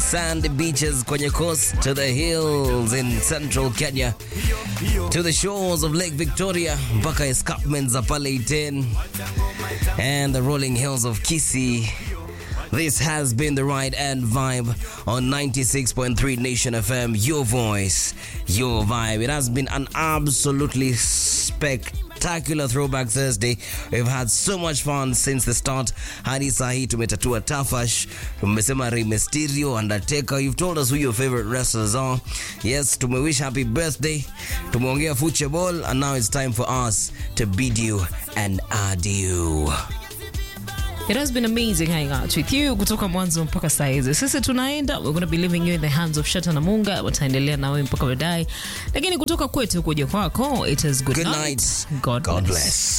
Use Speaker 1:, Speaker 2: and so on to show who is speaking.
Speaker 1: sandy beaches kwenye coast, to the hills in central Kenya, to the shores of Lake Victoria, mpaka escarpments za pale Iten, and the rolling hills of Kisii. This has been the Ride and Vibe on 96.3 Nation FM, your voice, your vibe. It has been an absolutely spectacular Throwback Thursday. We've had so much fun since the start. Hadi sahi tumetatua Tafash, tumesema Rey Mysterio, Undertaker. You've told us who your favorite wrestlers are. Yes, tumewish happy birthday, tumeongea football, and now it's time for us to bid you an adieu.
Speaker 2: It has been amazing hanging out with you kutoka mwanzo mpaka saa hizi. Sisi tunaenda, we're going to be leaving you in the hands of Shata na Munga. Wataendelea na wewe mpaka baadaye. Lakini kutoka kwetu kuja kwako, it is good night. God bless.